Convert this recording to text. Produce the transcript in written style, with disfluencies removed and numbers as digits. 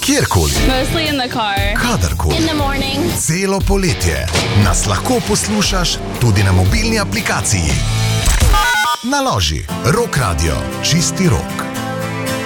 Kjerkoli, Mostly in the car. kadarkoli, In the morning. celo poletje nas lahko poslušaš tudi na mobilni aplikaciji. Naloži Rock Radio, čisti rok.